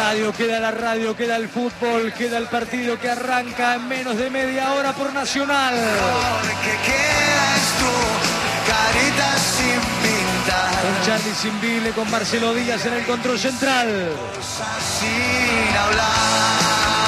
estadio, queda la radio, queda el fútbol, queda el partido que arranca en menos de media hora por Nacional. Porque quedas tú, carita sin pintar. Con Charly Simbile, con Marcelo Díaz en el control central. Cosas sin hablar.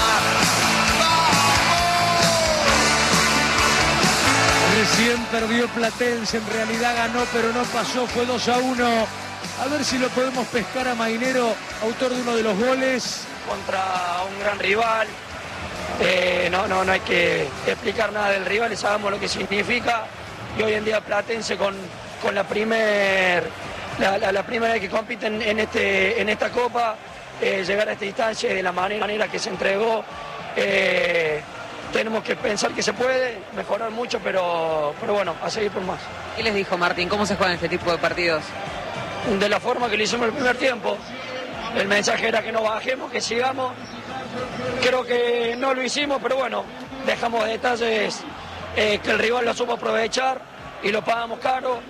Recién perdió Platense, en realidad ganó, pero no pasó, fue 2-1. A ver si lo podemos pescar a Mainero, autor de uno de los goles. Contra un gran rival, no hay que explicar nada del rival, sabemos lo que significa. Y hoy en día Platense con la primera vez que compiten en esta Copa, llegar a esta instancia de la manera que se entregó, tenemos que pensar que se puede mejorar mucho, pero bueno, a seguir por más. ¿Qué les dijo Martín? ¿Cómo se juegan este tipo de partidos? De la forma que lo hicimos el primer tiempo. El mensaje era que no bajemos, que sigamos. Creo que no lo hicimos, pero bueno, dejamos detalles que el rival lo supo aprovechar y lo pagamos caro.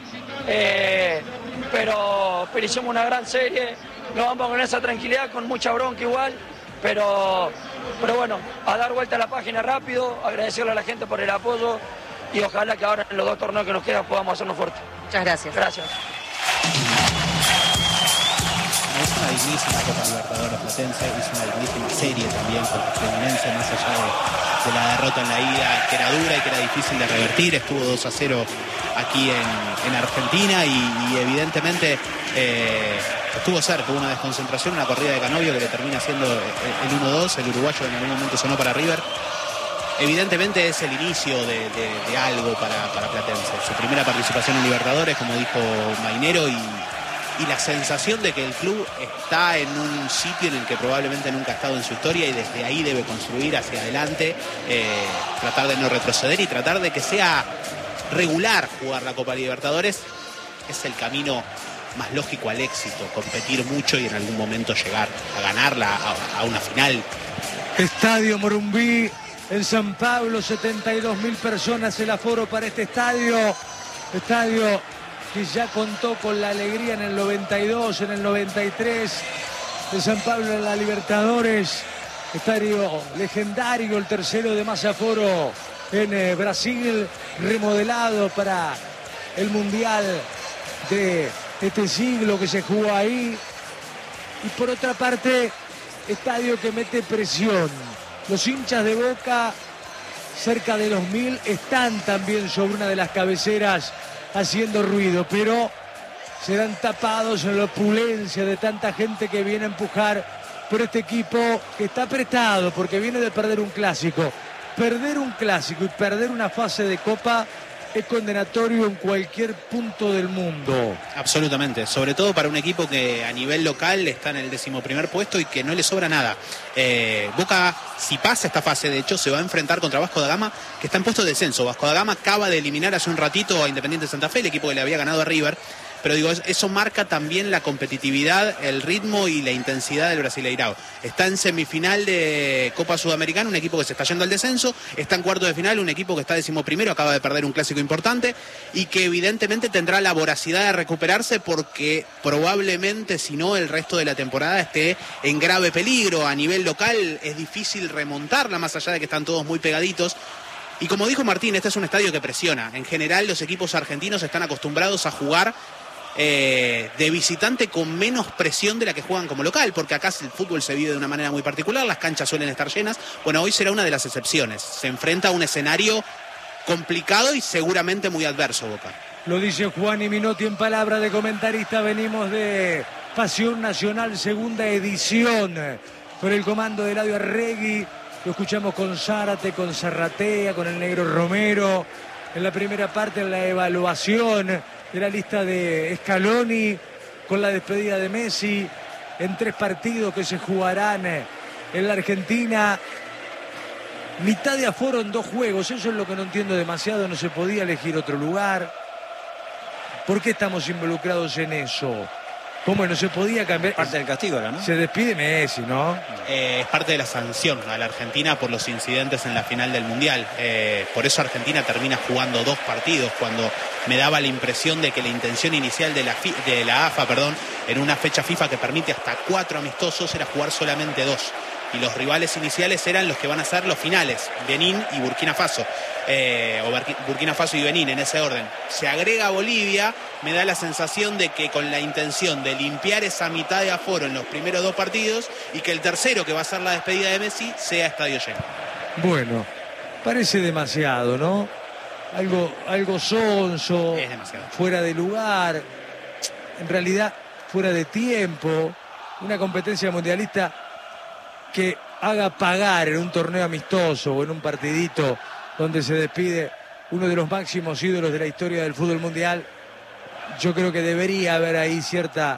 Pero hicimos una gran serie. Nos vamos con esa tranquilidad, con mucha bronca igual, pero bueno, a dar vuelta a la página rápido, agradecerle a la gente por el apoyo y ojalá que ahora en los 2 torneos que nos quedan podamos hacernos fuertes. Muchas gracias. Gracias. Es una dignísima Copa Libertadores Platense, es una dignísima serie también, porque Fluminense, más allá de la derrota en la ida, que era dura y que era difícil de revertir, estuvo 2-0 aquí en Argentina y evidentemente estuvo cerca, hubo una desconcentración, una corrida de Canovio que le termina siendo el 1-2, el uruguayo en algún momento sonó para River. Evidentemente es el inicio de algo para Platense, su primera participación en Libertadores, como dijo Mainero, y la sensación de que el club está en un sitio en el que probablemente nunca ha estado en su historia y desde ahí debe construir hacia adelante, tratar de no retroceder y tratar de que sea regular jugar la Copa Libertadores. Es el camino más lógico al éxito, competir mucho y en algún momento llegar a ganarla, a una final. Estadio Morumbí en San Pablo, 72.000 personas el aforo para este estadio. Estadio que ya contó con la alegría en el 92, en el 93, de San Pablo en la Libertadores. Estadio legendario, el tercero de más aforo en Brasil, remodelado para el Mundial de este siglo que se jugó ahí. Y por otra parte, estadio que mete presión. Los hinchas de Boca, cerca de 2.000, están también sobre una de las cabeceras haciendo ruido, pero serán tapados en la opulencia de tanta gente que viene a empujar por este equipo que está apretado porque viene de perder un clásico. Perder un clásico y perder una fase de Copa es condenatorio en cualquier punto del mundo. Absolutamente, sobre todo para un equipo que a nivel local está en el 11º puesto y que no le sobra nada. Boca, si pasa esta fase, de hecho, se va a enfrentar contra Vasco da Gama, que está en puesto de descenso. Vasco da Gama acaba de eliminar hace un ratito a Independiente Santa Fe, el equipo que le había ganado a River. Pero digo, eso marca también la competitividad, el ritmo y la intensidad del Brasileirao. Está en semifinal de Copa Sudamericana, un equipo que se está yendo al descenso. Está en cuarto de final, un equipo que está 11º, acaba de perder un clásico importante y que evidentemente tendrá la voracidad de recuperarse porque probablemente, si no, el resto de la temporada esté en grave peligro. A nivel local es difícil remontarla, más allá de que están todos muy pegaditos. Y como dijo Martín, este es un estadio que presiona. En general, los equipos argentinos están acostumbrados a jugar de visitante con menos presión de la que juegan como local, porque acá el fútbol se vive de una manera muy particular, las canchas suelen estar llenas. Bueno, hoy será una de las excepciones. Se enfrenta a un escenario complicado y seguramente muy adverso, Boca. Lo dice Juan y Minotti en palabra de comentarista. Venimos de Pasión Nacional, segunda edición, con el comando de Eladio Arregui. Lo escuchamos con Zárate, con Zarratea, con el Negro Romero. En la primera parte, en la evaluación de la lista de Scaloni, con la despedida de Messi, en 3 partidos que se jugarán en la Argentina. Mitad de aforo en 2 juegos, eso es lo que no entiendo demasiado, no se podía elegir otro lugar. ¿Por qué estamos involucrados en eso? ¿Cómo no se podía cambiar? Parte del castigo era, ¿no? Se despide Messi, ¿no? Es parte de la sanción a la Argentina por los incidentes en la final del Mundial. Por eso Argentina termina jugando 2 partidos, cuando me daba la impresión de que la intención inicial de la AFA, en una fecha FIFA que permite hasta 4 amistosos, era jugar solamente 2. Y los rivales iniciales eran los que van a ser los finales, Benín y Burkina Faso. Burkina Faso y Benín, en ese orden. Se agrega Bolivia, me da la sensación de que con la intención de limpiar esa mitad de aforo en los primeros 2 partidos, y que el tercero, que va a ser la despedida de Messi, sea estadio lleno. Bueno, parece demasiado, ¿no? Algo sonso, Es demasiado. fuera de lugar, en realidad fuera de tiempo. Una competencia mundialista que haga pagar en un torneo amistoso o en un partidito donde se despide uno de los máximos ídolos de la historia del fútbol mundial. Yo creo que debería haber ahí cierta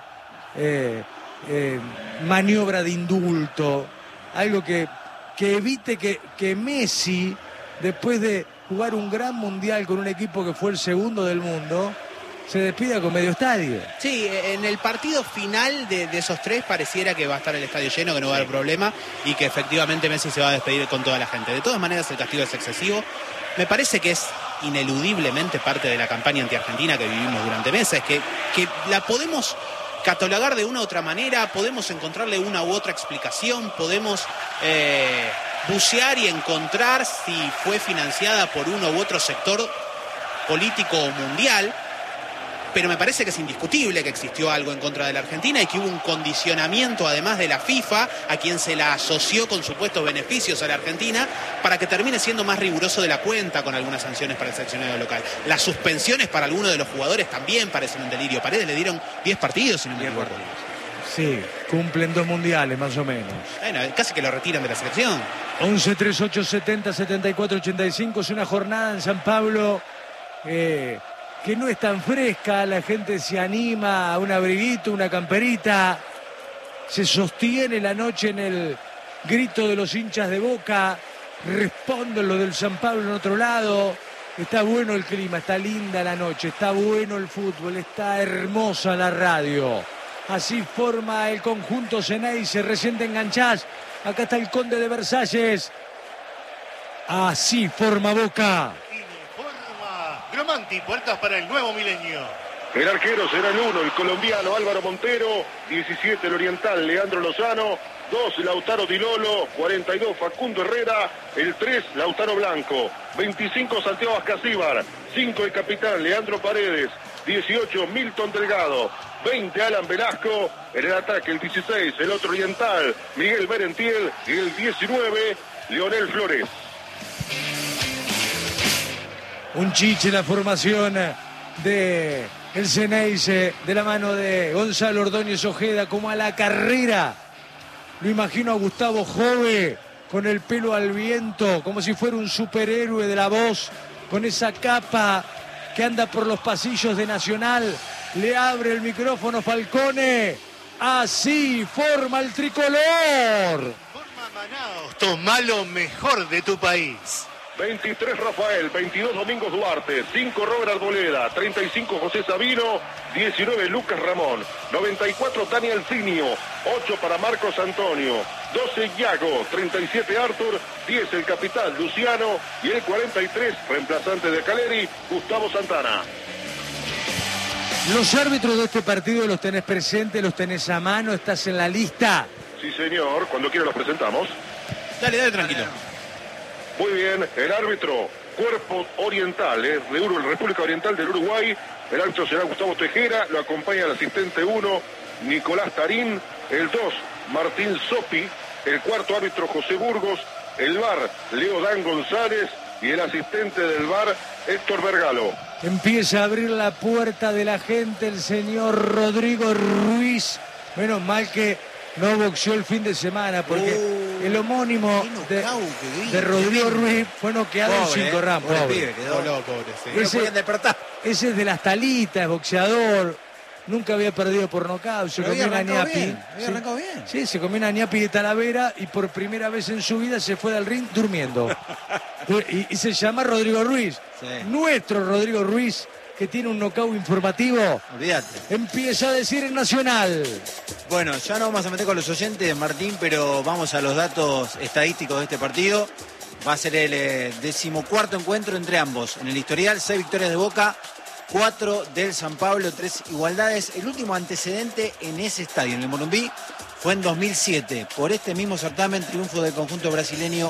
maniobra de indulto, algo que evite que Messi, después de jugar un gran mundial con un equipo que fue el segundo del mundo, se despida con medio estadio. Sí, en el partido final de esos 3 pareciera que va a estar el estadio lleno, que no va a haber problema, y que efectivamente Messi se va a despedir con toda la gente. De todas maneras, el castigo es excesivo. Me parece que es ineludiblemente parte de la campaña anti-argentina que vivimos durante meses, que la podemos catalogar de una u otra manera, podemos encontrarle una u otra explicación, podemos bucear y encontrar si fue financiada por uno u otro sector político o mundial. Pero me parece que es indiscutible que existió algo en contra de la Argentina y que hubo un condicionamiento, además de la FIFA, a quien se la asoció con supuestos beneficios a la Argentina, para que termine siendo más riguroso de la cuenta con algunas sanciones para el seleccionado local. Las suspensiones para algunos de los jugadores también parecen un delirio. Paredes le dieron 10 partidos, si no me equivoco. Sí, cumplen 2 mundiales más o menos. Bueno, casi que lo retiran de la selección. 11, 38, 70, 74, 85. Es una jornada en San Pablo que no es tan fresca. La gente se anima a un abriguito, una camperita. Se sostiene la noche en el grito de los hinchas de Boca. Responden los del San Pablo en otro lado. Está bueno el clima, está linda la noche, está bueno el fútbol, está hermosa la radio. Así forma el conjunto Ceneice. Recién te enganchás. Acá está el Conde de Versalles. Así forma Boca. Gromanti, puertas para el nuevo milenio. El arquero será el 1, el colombiano Álvaro Montero. 17, el oriental Leandro Lozano. 2, Lautaro Di Lolo. 42, Facundo Herrera. El 3, Lautaro Blanco. 25, Santiago Ascasíbar. 5, el capitán Leandro Paredes. 18, Milton Delgado. 20, Alan Velasco. En el ataque, el 16, el otro oriental Miguel Merentiel. Y el 19, Leonel Flores. Un chiche la formación de el Ceneice, de la mano de Gonzalo Ordóñez Ojeda, como a la carrera. Lo imagino a Gustavo Jove con el pelo al viento, como si fuera un superhéroe de la voz, con esa capa que anda por los pasillos de Nacional. Le abre el micrófono Falcone. Así forma el tricolor. Forma Manaos, toma lo mejor de tu país. 23 Rafael, 22 Domingos Duarte, 5 Robert Arboleda, 35 José Sabino, 19 Lucas Ramón, 94 Tani Alcinio, 8 para Marcos Antonio, 12 Iago, 37 Arthur, 10 el capitán Luciano y el 43, reemplazante de Caleri, Gustavo Santana. Los árbitros de este partido los tenés presentes, los tenés a mano, estás en la lista. Sí señor, cuando quiera los presentamos. Dale, tranquilo. Muy bien, el árbitro, Cuerpo Oriental, de República Oriental del Uruguay. El árbitro será Gustavo Tejera, lo acompaña el asistente 1, Nicolás Tarín, el 2, Martín Sopi, el cuarto árbitro José Burgos, el VAR, Leo Dan González y el asistente del VAR, Héctor Vergalo. Empieza a abrir la puerta de la gente el señor Rodrigo Ruiz. Menos mal que no boxeó el fin de semana, porque el homónimo de Rodrigo Ruiz fue noqueado en 5 rounds. Ese es de las talitas, boxeador. Nunca había perdido por nocaut. Se comió una ñapi. Sí, se comió una ñapi de Talavera y por primera vez en su vida se fue del ring durmiendo. Y se llama Rodrigo Ruiz. Sí. Nuestro Rodrigo Ruiz, que tiene un knockout informativo. Olvídate. Empieza a decir el Nacional. Bueno, ya no vamos a meter con los oyentes, Martín, pero vamos a los datos estadísticos de este partido. Va a ser el 14º encuentro entre ambos. En el historial, 6 victorias de Boca, 4 del San Pablo, 3 igualdades. El último antecedente en ese estadio, en el Morumbi, fue en 2007. Por este mismo certamen, triunfo del conjunto brasileño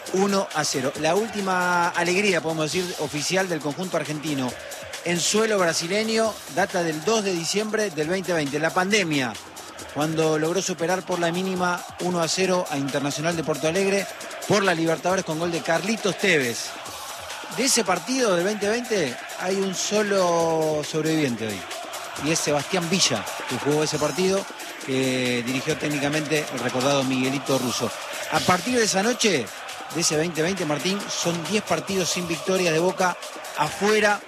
1-0. La última alegría, podemos decir, oficial del conjunto argentino en suelo brasileño data del 2 de diciembre del 2020. La pandemia, cuando logró superar por la mínima 1-0 a Internacional de Porto Alegre por la Libertadores con gol de Carlitos Tevez. De ese partido del 2020 hay un solo sobreviviente hoy, y es Sebastián Villa, que jugó ese partido, que dirigió técnicamente el recordado Miguelito Russo. A partir de esa noche, de ese 2020, Martín, son 10 partidos sin victoria de Boca afuera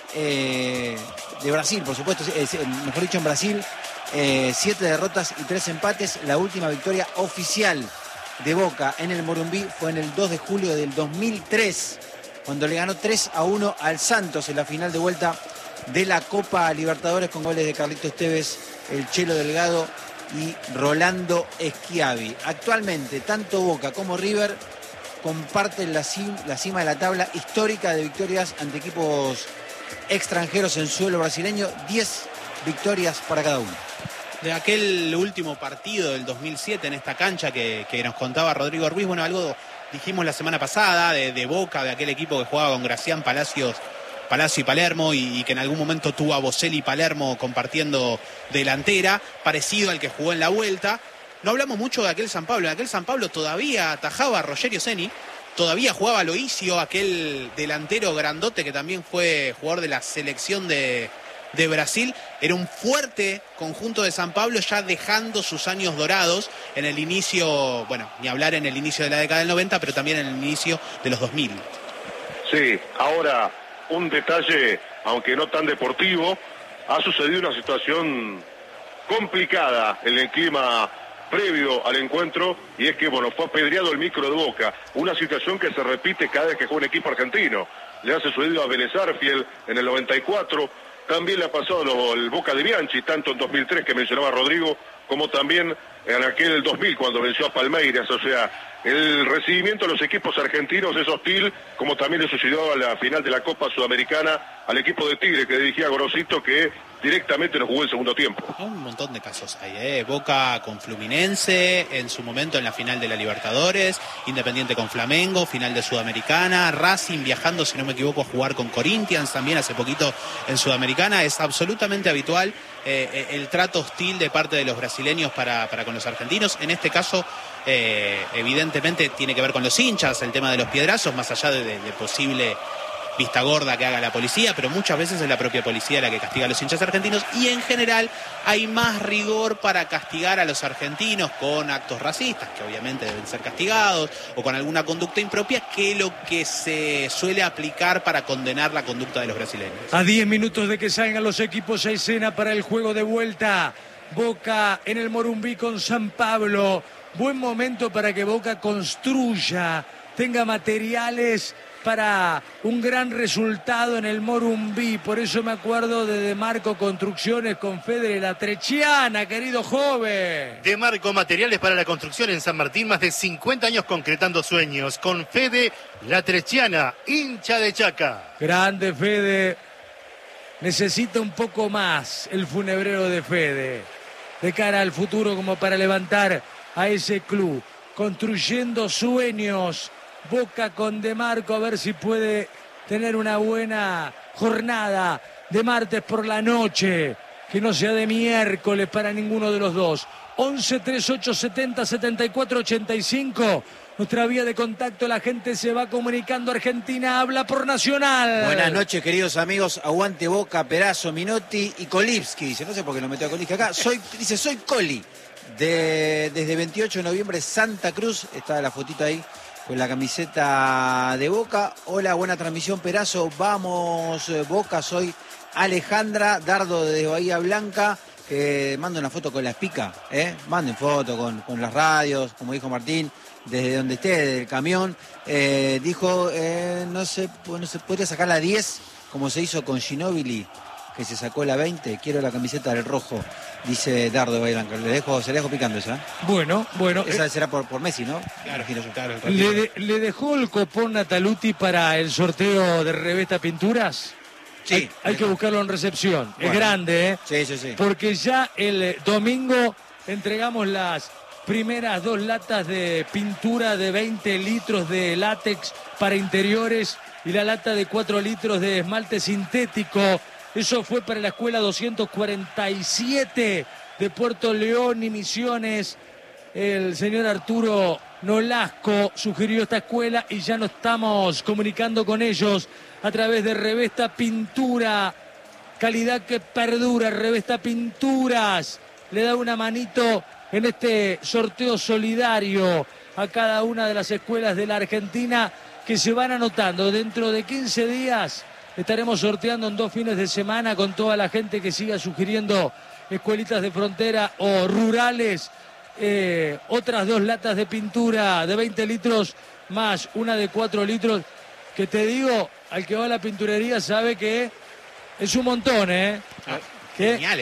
de Brasil, por supuesto, mejor dicho en Brasil, 7 derrotas y 3 empates. La última victoria oficial de Boca en el Morumbi fue en el 2 de julio del 2003, cuando le ganó 3-1 al Santos en la final de vuelta de la Copa Libertadores con goles de Carlitos Tevez, el Chelo Delgado y Rolando Schiavi. Actualmente, tanto Boca como River comparten la cima de la tabla histórica de victorias ante equipos extranjeros en suelo brasileño, 10 victorias para cada uno. De aquel último partido del 2007 en esta cancha que nos contaba Rodrigo Ruiz, bueno, algo dijimos la semana pasada de Boca, de aquel equipo que jugaba con Gracián, Palacio y Palermo, y que en algún momento tuvo a Boselli y Palermo compartiendo delantera, parecido al que jugó en la vuelta. No hablamos mucho de aquel San Pablo. En aquel San Pablo todavía atajaba a Rogerio Ceni, todavía jugaba Loisio, aquel delantero grandote que también fue jugador de la selección de Brasil. Era un fuerte conjunto de San Pablo, ya dejando sus años dorados en el inicio, bueno, ni hablar en el inicio de la década del 90, pero también en el inicio de los 2000. Sí, ahora un detalle, aunque no tan deportivo, ha sucedido una situación complicada en el clima previo al encuentro, y es que, bueno, fue apedreado el micro de Boca, una situación que se repite cada vez que juega un equipo argentino. Le ha sucedido a Vélez Arfiel en el 94, también le ha pasado el Boca de Bianchi, tanto en 2003 que mencionaba Rodrigo, como también en aquel 2000 cuando venció a Palmeiras. O sea, el recibimiento de los equipos argentinos es hostil, como también le sucedió a la final de la Copa Sudamericana al equipo de Tigre que dirigía Gorosito, que directamente no jugó el segundo tiempo. Un montón de casos hay, Boca con Fluminense, en su momento en la final de la Libertadores, Independiente con Flamengo, final de Sudamericana, Racing viajando, si no me equivoco, a jugar con Corinthians también hace poquito en Sudamericana. Es absolutamente habitual el trato hostil de parte de los brasileños para con los argentinos. En este caso, evidentemente tiene que ver con los hinchas, el tema de los piedrazos, más allá de posible vista gorda que haga la policía, pero muchas veces es la propia policía la que castiga a los hinchas argentinos, y en general hay más rigor para castigar a los argentinos con actos racistas, que obviamente deben ser castigados, o con alguna conducta impropia, que lo que se suele aplicar para condenar la conducta de los brasileños. A 10 minutos de que salgan los equipos a escena para el juego de vuelta, Boca en el Morumbi con San Pablo. Buen momento para que Boca construya, tenga materiales para un gran resultado en el Morumbi. Por eso me acuerdo de Demarco Construcciones con Fede La Trechiana, querido joven. Demarco, materiales para la construcción en San Martín, más de 50 años concretando sueños. Con Fede La Trechiana, hincha de Chaca. Grande Fede. Necesita un poco más el funebrero de Fede, de cara al futuro, como para levantar a ese club. Construyendo sueños. Boca con Demarco, a ver si puede tener una buena jornada de martes por la noche, que no sea de miércoles para ninguno de los dos. 11 38 70 74 85, nuestra vía de contacto. La gente se va comunicando. Argentina habla por Nacional. Buenas noches, queridos amigos. Aguante Boca, Perazo, Minotti y Kolipski. Dice, no sé por qué lo metió a Kolipski acá. Soy Coli. Desde 28 de noviembre, Santa Cruz. Está la fotito ahí con la camiseta de Boca. Hola, buena transmisión, Perazo. Vamos, Boca. Soy Alejandra Dardo de Bahía Blanca. Mando una foto con la espica, manden foto con las radios, como dijo Martín, desde donde esté, desde el camión. Dijo, no se podría sacar la 10 como se hizo con Ginóbili, que se sacó la 20, quiero la camiseta del rojo, dice Dardo de Bahía Blanca. Se le dejo picando esa. Bueno. Esa será por Messi, ¿no? Claro, claro. ¿Le dejó el copón Nataluti para el sorteo de Revesta Pinturas? Sí. Hay que buscarlo en recepción. Bueno. Es grande, ¿eh? Sí. Porque ya el domingo entregamos las primeras 2 latas de pintura de 20 litros de látex para interiores y la lata de 4 litros de esmalte sintético. Eso fue para la escuela 247 de Puerto León y Misiones. El señor Arturo Nolasco sugirió esta escuela y ya nos estamos comunicando con ellos a través de Revesta Pintura. Calidad que perdura, Revesta Pinturas. Le da una manito en este sorteo solidario a cada una de las escuelas de la Argentina que se van anotando. Dentro de 15 días estaremos sorteando en 2 fines de semana con toda la gente que siga sugiriendo escuelitas de frontera o rurales. Otras 2 latas de pintura de 20 litros más una de 4 litros. Que te digo, al que va a la pinturería sabe que es un montón, ¿eh? Genial.